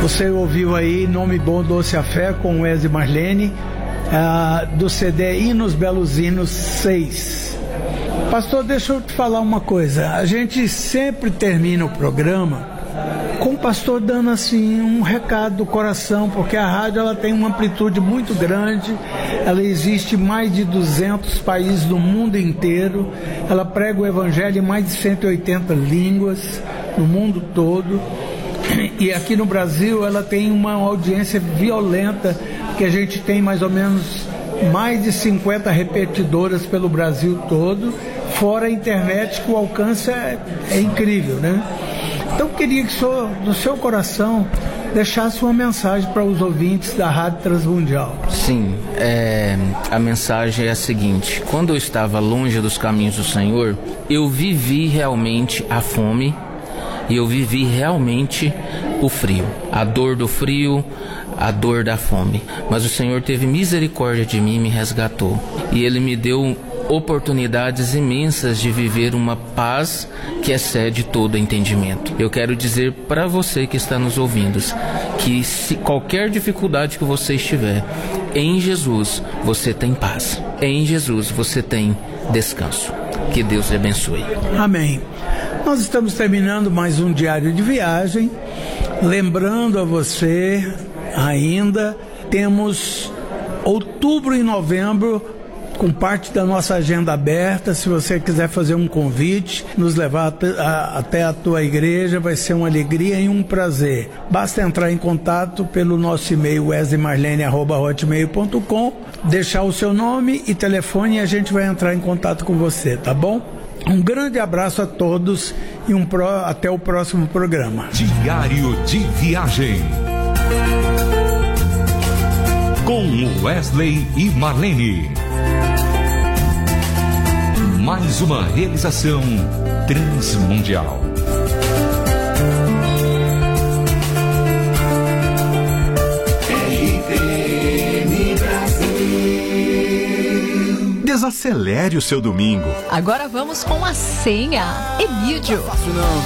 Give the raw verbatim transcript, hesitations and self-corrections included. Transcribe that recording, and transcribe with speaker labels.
Speaker 1: Você ouviu aí Nome Bom, Doce a Fé com Wesley e Marlene, uh, do C D Hinos Belos Hinos seis. Pastor, deixa eu te falar uma coisa. A gente sempre termina o programa com o pastor dando assim um recado do coração, porque a rádio ela tem uma amplitude muito grande, ela existe em mais de duzentos países do mundo inteiro, ela prega o evangelho em mais de cento e oitenta línguas no mundo todo, e aqui no Brasil ela tem uma audiência violenta, que a gente tem mais ou menos mais de cinquenta repetidoras pelo Brasil todo, fora a internet, que o alcance é, é incrível, né? Então eu queria que o senhor, do seu coração, deixasse uma mensagem para os ouvintes da Rádio Transmundial.
Speaker 2: Sim, é, a mensagem é a seguinte: quando eu estava longe dos caminhos do Senhor, eu vivi realmente a fome e eu vivi realmente o frio, a dor do frio, a dor da fome. Mas o Senhor teve misericórdia de mim e me resgatou, e Ele me deu oportunidades imensas de viver uma paz que excede todo entendimento. Eu quero dizer para você que está nos ouvindo que se qualquer dificuldade que você estiver, em Jesus você tem paz, em Jesus você tem descanso. Que Deus te abençoe.
Speaker 1: Amém. Nós estamos terminando mais um Diário de Viagem. Lembrando a você, ainda temos outubro e novembro com parte da nossa agenda aberta. Se você quiser fazer um convite, nos levar até a, até a tua igreja, vai ser uma alegria e um prazer. Basta entrar em contato pelo nosso e-mail wesley marlene arroba hotmail ponto com, deixar o seu nome e telefone e a gente vai entrar em contato com você, tá bom? Um grande abraço a todos e um pro, até o próximo programa.
Speaker 3: Diário de Viagem com Wesley e Marlene. Mais uma realização Transmundial. R T M Brasil.
Speaker 4: Desacelere o seu domingo.
Speaker 5: Agora vamos com a senha. Emílio.